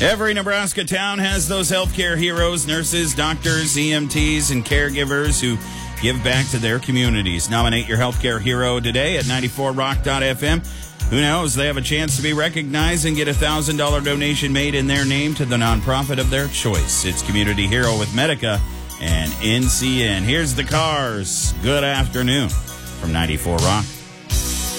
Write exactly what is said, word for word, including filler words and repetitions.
Every Nebraska town has those healthcare heroes, nurses, doctors, E M Ts, and caregivers who give back to their communities. Nominate your healthcare hero today at ninety-four rock dot f m. Who knows? They have a chance to be recognized and get a one thousand dollars donation made in their name to the nonprofit of their choice. It's Community Hero with Medica and N C N. Here's the Cars. Good afternoon from ninety-four Rock.